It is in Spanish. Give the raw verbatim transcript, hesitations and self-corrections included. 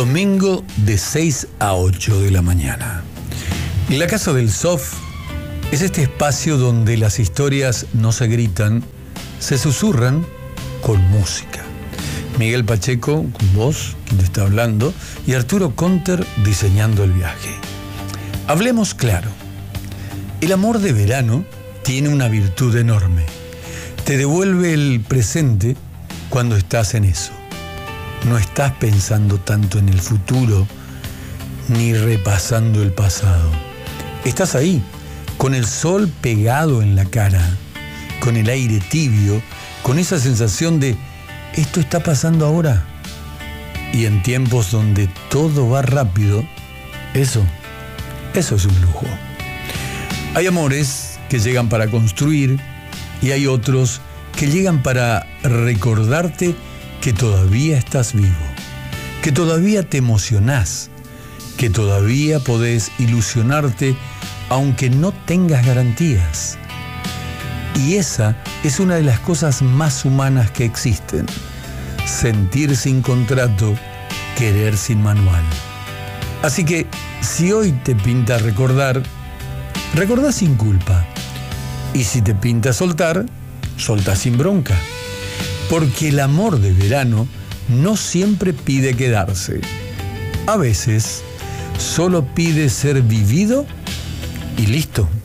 Domingo de seis a ocho de la mañana. La Casa del Sof es este espacio donde las historias no se gritan, se susurran con música. Miguel Pacheco, con vos, quien te está hablando, y Arturo Conter diseñando el viaje. Hablemos claro. El amor de verano tiene una virtud enorme. Te devuelve el presente cuando estás en eso. No estás pensando tanto en el futuro ni repasando el pasado. Estás ahí, con el sol pegado en la cara, con el aire tibio, con esa sensación de esto está pasando ahora. Y en tiempos donde todo va rápido, eso, eso es un lujo. Hay amores que llegan para construir y hay otros que llegan para recordarte que todavía estás vivo, que todavía te emocionás, que todavía podés ilusionarte aunque no tengas garantías. Y esa es una de las cosas más humanas que existen. Sentir sin contrato, querer sin manual. Así que, si hoy te pinta recordar, recordá sin culpa. Y si te pinta soltar, soltá sin bronca. Porque el amor de verano no siempre pide quedarse. A veces, solo pide ser vivido y listo.